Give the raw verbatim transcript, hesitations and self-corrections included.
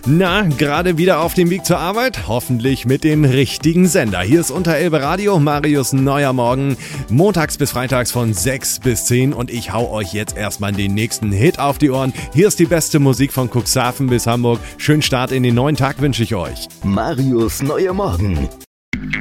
Na, gerade wieder auf dem Weg zur Arbeit? Hoffentlich mit dem richtigen Sender. Hier ist Unterelbe Radio, Marius neuer Morgen, montags bis freitags von sechs bis zehn und ich hau euch jetzt erstmal den nächsten Hit auf die Ohren. Hier ist die beste Musik von Cuxhaven bis Hamburg. Schönen Start in den neuen Tag wünsche ich euch. Marius neuer Morgen.